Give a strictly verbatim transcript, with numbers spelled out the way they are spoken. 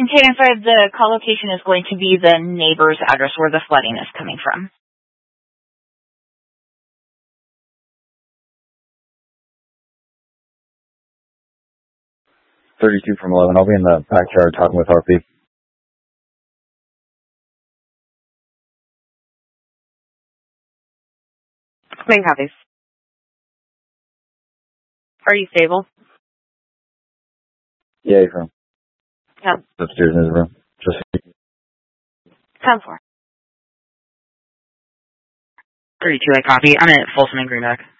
Cadence five, the call location is going to be the neighbor's address where the flooding is coming from. thirty-two from eleven. I'll be in the backyard talking with R P. Main copies. Are you stable? Yeah, from. Yeah. Upstairs in his room. Just. ten four. thirty-two, I copy. I'm at Folsom and Greenback.